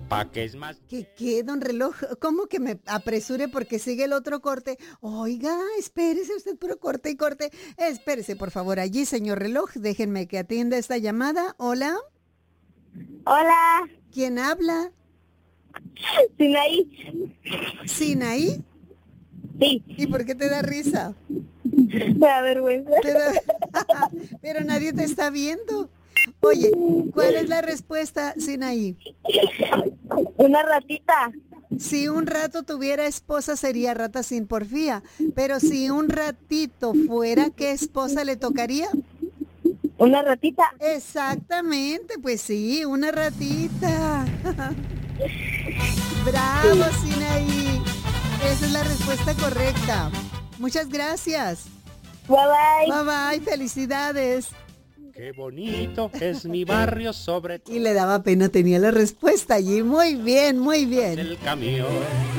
pa' que es más. ¿Qué, don reloj? ¿Cómo que me apresure porque sigue el otro corte? Oiga, espérese usted, puro corte y corte. Espérese, por favor, allí, señor reloj. Déjenme que atienda esta llamada. Hola, Hola, ¿quién habla? Sinaí. ¿Sinaí? Sí, ¿Y por qué te da risa? me da vergüenza. Te da- Pero nadie te está viendo. Oye, ¿cuál es la respuesta, Sinaí? Una ratita. Si un rato tuviera esposa sería rata sin porfía, pero si un ratito fuera, ¿qué esposa le tocaría? Una ratita. Exactamente, pues sí, una ratita. Bravo, Sinaí. Esa es la respuesta correcta. Muchas gracias. Bye bye. Bye bye, felicidades. Qué bonito es mi barrio sobre todo Y le daba pena, tenía la respuesta allí. Muy bien, muy bien. el camión.